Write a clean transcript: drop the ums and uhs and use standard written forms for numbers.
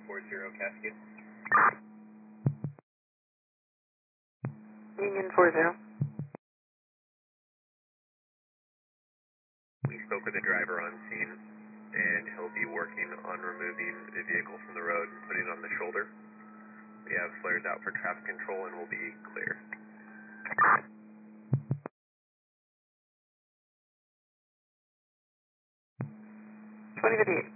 40 Cascade. Union 40. We spoke with the driver on scene, and he'll be working on removing the vehicle from the road and putting it on the shoulder. We have flares out for traffic control and we'll be clear. 2058.